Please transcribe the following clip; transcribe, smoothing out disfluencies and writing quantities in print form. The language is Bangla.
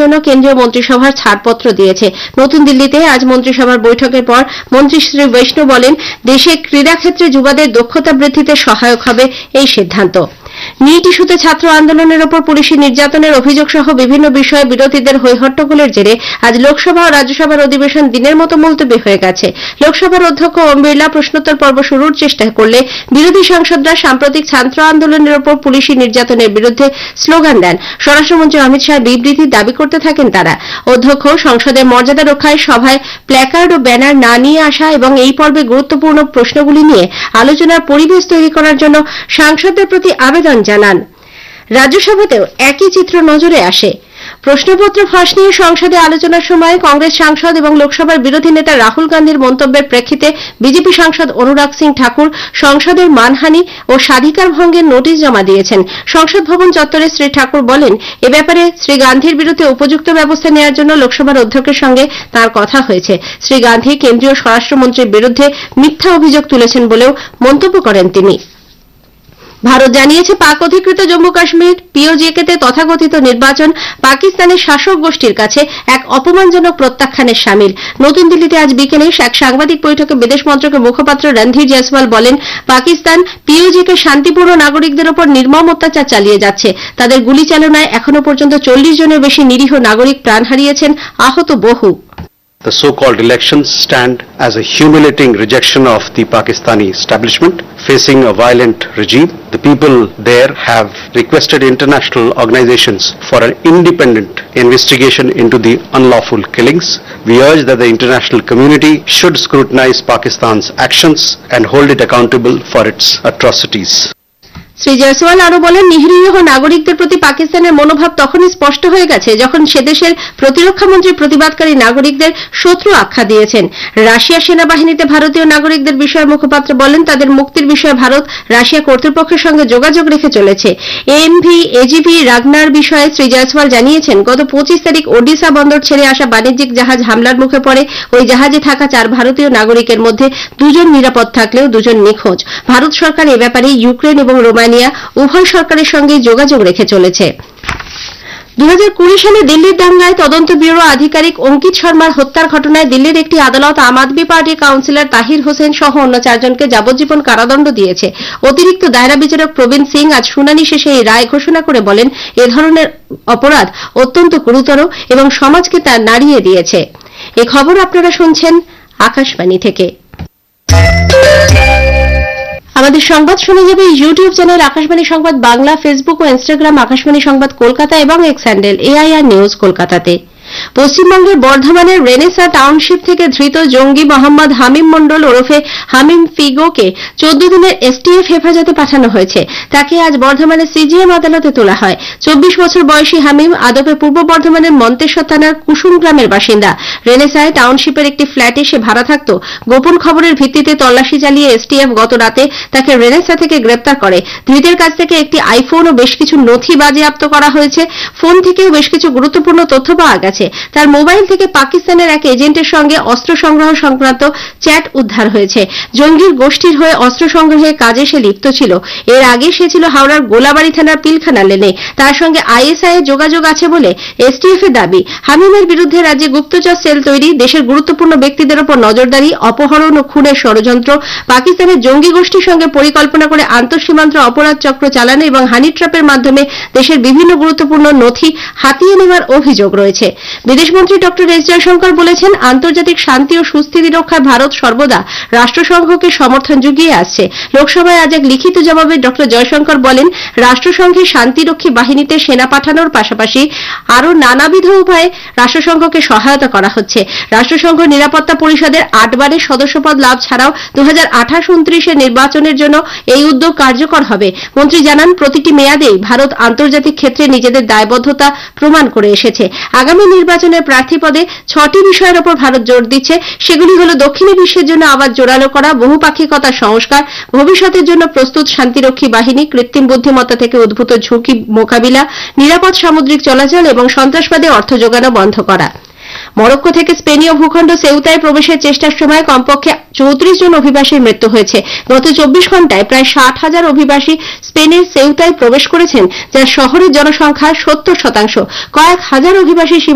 জন্য কেন্দ্রীয় মন্ত্রিসভার ছাড়পত্র দিয়েছে। নতুন দিল্লিতে আজ মন্ত্রিসভার বৈঠকের পর মন্ত্রী শ্রী বৈষ্ণব বলেন, দেশে ক্রীড়াক্ষেত্রে যুবাদের দক্ষতা বৃদ্ধিতে সহায়ক হবে এই সিদ্ধান্ত। নিট ইস্যুতে ছাত্র আন্দোলনের ওপর পুলিশি নির্যাতনের অভিযোগ সহ বিভিন্ন বিষয়ে বিরোধীদের হৈহট্টগোলের জেরে আজ লোকসভা ও রাজ্যসভার অধিবেশন দিনের মতো মুলতবি হয়ে গেছে। লোকসভার অধ্যক্ষ ওম বিড়লা প্রশ্নোত্তর পর্ব শুরুর চেষ্টা করলে বিরোধী সাংসদরা সাম্প্রতিক ছাত্র আন্দোলনের ওপর পুলিশি নির্যাতনের বিরুদ্ধে স্লোগান দেন। স্বরাষ্ট্রমন্ত্রী অমিত শাহ বিবৃতি দাবি করতে থাকেন তারা। অধ্যক্ষ সংসদের মর্যাদা রক্ষায় সভায় প্ল্যাকার্ড ও ব্যানার না নিয়ে আসা এবং এই পর্বে গুরুত্বপূর্ণ প্রশ্নগুলি নিয়ে আলোচনার পরিবেশ তৈরি করার জন্য সাংসদদের প্রতি আবেদন জানান। রাজ্যসভাতেও একই চিত্র নজরে আসে। প্রশ্নপত্র ফাঁস নিয়ে সংসদে আলোচনার সময় কংগ্রেস সাংসদ এবং লোকসভার বিরোধী নেতা রাহুল গান্ধীর মন্তব্যের প্রেক্ষিতে বিজেপি সাংসদ অনুরাগ সিং ঠাকুর সংসদের মানহানি ও স্বাধিকার ভঙ্গের নোটিশ জমা দিয়েছেন। সংসদ ভবন চত্বরে শ্রী ঠাকুর বলেন, এ ব্যাপারে শ্রী গান্ধীর বিরুদ্ধে উপযুক্ত ব্যবস্থা নেওয়ার জন্য লোকসভার অধ্যক্ষের সঙ্গে তাঁর কথা হয়েছে। শ্রী গান্ধী কেন্দ্রীয় স্বরাষ্ট্রমন্ত্রীর বিরুদ্ধে মিথ্যা অভিযোগ তুলেছেন বলেও মন্তব্য করেন তিনি। ভারত জানিয়েছে, পাক অধিকৃত জম্মু কাশ্মীর পিওজেকেতে তথাকথিত নির্বাচন পাকিস্তানের শাসক গোষ্ঠীর কাছে এক অপমানজনক প্রত্যাখ্যানের শামিল। নতুন দিল্লিতে আজ বিকেলে এক সাংবাদিক বৈঠকে বিদেশ মন্ত্রকের মুখপাত্র রণধীর জয়সওয়াল বলেন, পাকিস্তান পিওজেকে শান্তিপূর্ণ নাগরিকদের ওপর নির্মম অত্যাচার চালিয়ে যাচ্ছে। তাদের গুলি চালনায় এখনো পর্যন্ত 40 জনের বেশি নিরীহ নাগরিক প্রাণ হারিয়েছেন, আহত বহু। The so-called elections stand as a humiliating rejection of the Pakistani establishment facing a violent regime. The people there have requested international organizations for an independent investigation into the unlawful killings. We urge that the international community should scrutinize Pakistan's actions and hold it accountable for its atrocities. Shri Jaiswal আরো বলেন, নিরীহ নাগরিকদের প্রতি পাকিস্তানের মনোভাব তখনই স্পষ্ট হয়ে গেছে যখন সে দেশের প্রতিরক্ষামন্ত্রী প্রতিবাদকারী নাগরিকদের শত্রু আখ্যা দিয়েছেন। রাশিয়া সেনাবাহিনীতে ভারতীয় নাগরিকদের বিষয়ে মুখপাত্র বলেন, তাদের মুক্তির বিষয়ে ভারত রাশিয়া কর্তৃপক্ষের সঙ্গে যোগাযোগ রেখে চলেছে। এএমভি এজিভি রাগনার বিষয়ে শ্রী জয়সওয়াল জানিয়েছেন, গত 25 তারিখ ওডিশা বন্দর ছেড়ে আসা বাণিজ্যিক জাহাজ হামলার মুখে পড়ে। ওই জাহাজে থাকা 4 ভারতীয় নাগরিকের মধ্যে 2 জন নিরাপদ থাকলেও 2 জন নিখোঁজ। ভারত সরকার এ ব্যাপারে ইউক্রেন এবং রোমানিয়া উভয় সরকারের সঙ্গে যোগাযোগ রেখে চলেছে। 2020 সালে দিল্লির দাঙ্গায় তদন্ত ব্যুরো আধিকারিক অঙ্কিত শর্মার হত্যার ঘটনায় দিল্লির একটি আদালত আম আদমি পার্টির কাউন্সিলর তাহির হোসেন সহ অন্য 4 জনকে যাবজ্জীবন কারাদণ্ড দিয়েছে। অতিরিক্ত দায়রা বিচারক প্রবীণ সিং আজ শুনানি শেষে এই রায় ঘোষণা করে বলেন, এ ধরনের অপরাধ অত্যন্ত গুরুতর এবং সমাজকে তা নাড়িয়ে দিয়েছে। এই খবর আপনারা শুনছেন আকাশবাণী থেকে। আমাদের সংবাদ শোনা যাবে ইউটিউব চ্যানেল আকাশবাণী সংবাদ বাংলা, ফেসবুক ও ইনস্টাগ্রাম আকাশবাণী সংবাদ কলকাতা এবং এক্স হ্যান্ডেল এআইআর নিউজ কলকাতাতে। পশ্চিমবঙ্গের বর্ধমানের রেনেসা টাউনশিপ থেকে ধৃত জঙ্গি মোহাম্মদ হামিম মণ্ডল ওরফে হামিম ফিগোকে 14 দিনের এসটিএফ হেফাজতে পাঠানো হয়েছে। তাকে আজ বর্ধমানের সিজিএম আদালতে তোলা হয়। 24 বছর বয়সী হামিম আদপে পূর্ব বর্ধমানের মন্তেশ্বর থানার কুসুম গ্রামের বাসিন্দা। রেনেসায় টাউনশিপের একটি ফ্ল্যাটে সে ভাড়া থাকত। গোপন খবরের ভিত্তিতে তল্লাশি চালিয়ে এসটিএফ গত রাতে তাকে রেনেসা থেকে গ্রেপ্তার করে। ধৃতের কাছ থেকে একটি আইফোন ও বেশ কিছু নথি বাজেয়াপ্ত করা হয়েছে। ফোন থেকেও বেশ কিছু গুরুত্বপূর্ণ তথ্য পাওয়া গেছে। তার মোবাইল থেকে পাকিস্তানের এক এজেন্টের সঙ্গে অস্ত্র সংগ্রহ সংক্রান্ত চ্যাট উদ্ধার হয়েছে। জঙ্গির গোষ্ঠীর হয়ে অস্ত্র সংগ্রহের কাজে সে লিপ্ত ছিল। এর আগে সে ছিল হাওড়ার গোলাবাড়ি থানার পিলখানা লেনে। তার সঙ্গে আইএসআই এর যোগাযোগ আছে বলে এসটিএফ এর দাবি। হামিমের বিরুদ্ধে রাজ্যে গুপ্তচর সেল তৈরি, দেশের গুরুত্বপূর্ণ ব্যক্তিদের ওপর নজরদারি, অপহরণ ও খুনের ষড়যন্ত্র, পাকিস্তানের জঙ্গি গোষ্ঠীর সঙ্গে পরিকল্পনা করে আন্তঃসীমান্ত অপরাধ চক্র চালানো এবং হানি ট্র্যাপের মাধ্যমে দেশের বিভিন্ন গুরুত্বপূর্ণ নথি হাতিয়ে নেওয়ার অভিযোগ রয়েছে। বিদেশমন্ত্রী ডক্টর এস জয়শঙ্কর বলেছেন, আন্তর্জাতিক শান্তি ও সুস্থিতি রক্ষায় ভারত সর্বদা রাষ্ট্রসংঘকে সমর্থন জুগিয়ে আসছে। লোকসভায় আজ এক লিখিত জবাবে ডক্টর জয়শঙ্কর বলেন, রাষ্ট্রসংঘের শান্তিরক্ষী বাহিনীতে সেনা পাঠানোর পাশাপাশি আরও নানাবিধ উপায়ে রাষ্ট্রসংঘকে সহায়তা করা হচ্ছে। রাষ্ট্রসংঘ নিরাপত্তা পরিষদের 8 বারের সদস্যপদ লাভ ছাড়াও 2028-29 নির্বাচনের জন্য এই উদ্যোগ কার্যকর হবে। মন্ত্রী জানান, প্রতিটি মেয়াদেই ভারত আন্তর্জাতিক ক্ষেত্রে নিজেদের দায়বদ্ধতা প্রমাণ করে এসেছে। আগামী নির্বাচনের প্রার্থী পদে 6টি বিষয়ের ওপর ভারত জোর দিচ্ছে। সেগুলি হল দক্ষিণী বিশ্বের জন্য আবার জোরালো করা, বহুপাক্ষিকতার সংস্কার, ভবিষ্যতের জন্য প্রস্তুত শান্তিরক্ষী বাহিনী, কৃত্রিম বুদ্ধিমত্তা থেকে উদ্ভূত ঝুঁকি মোকাবিলা, নিরাপদ সামুদ্রিক চলাচল এবং সন্ত্রাসবাদে অর্থ যোগানো বন্ধ করা। মরক্কো থেকে স্পেনীয় ভূখণ্ড সেউতায় প্রবেশের চেষ্টার সময় কমপক্ষে 34 জন অভিবাসীর মৃত্যু হয়েছে। গত 24 ঘণ্টায় প্রায় 60,000 অভিবাসী স্পেনের সেউতায় প্রবেশ করেছেন, যা শহরের জনসংখ্যার 70%। কয়েক হাজার অভিবাসী